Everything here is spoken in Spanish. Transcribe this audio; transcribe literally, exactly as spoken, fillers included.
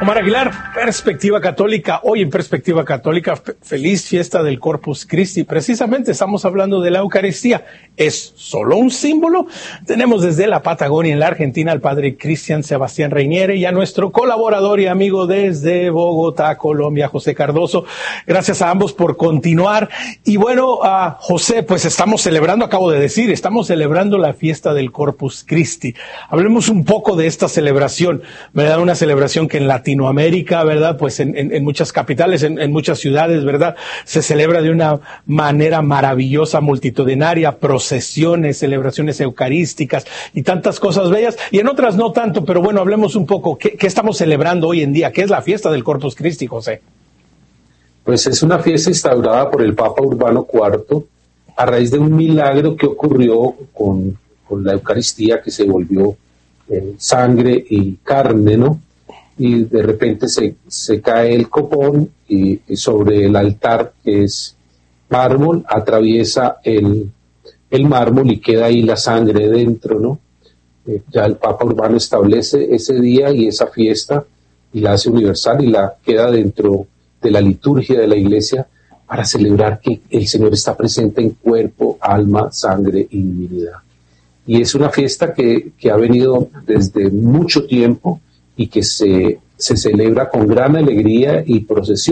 Omar Aguilar, Perspectiva Católica. Hoy en Perspectiva Católica, feliz fiesta del Corpus Christi. Precisamente estamos hablando de la Eucaristía. ¿Es solo un símbolo? Tenemos desde la Patagonia, en la Argentina, al padre Cristian Sebastián Reiniere y a nuestro colaborador y amigo desde Bogotá, Colombia, José Cardoso. Gracias a ambos por continuar. Y bueno, uh, José, pues estamos celebrando, acabo de decir, estamos celebrando la fiesta del Corpus Christi. Hablemos un poco de esta celebración, ¿verdad? Una celebración que en Latinoamérica, ¿verdad? Pues en, en, en muchas capitales, en, en muchas ciudades, ¿verdad? Se celebra de una manera maravillosa, multitudinaria, procesiones, celebraciones eucarísticas y tantas cosas bellas, y en otras no tanto, pero bueno, hablemos un poco, ¿qué, qué estamos celebrando hoy en día? ¿Qué es la fiesta del Corpus Christi, José? Pues es una fiesta instaurada por el Papa Urbano cuarto a raíz de un milagro que ocurrió con, con la Eucaristía, que se volvió eh, sangre y carne, ¿no? Y de repente se, se cae el copón y, y sobre el altar, que es mármol, atraviesa el, el mármol y queda ahí la sangre dentro, ¿no? Eh, ya el Papa Urbano establece ese día y esa fiesta y la hace universal y la queda dentro de la liturgia de la Iglesia para celebrar que el Señor está presente en cuerpo, alma, sangre y divinidad. Y es una fiesta que, que ha venido desde mucho tiempo y que se, se celebra con gran alegría y procesión.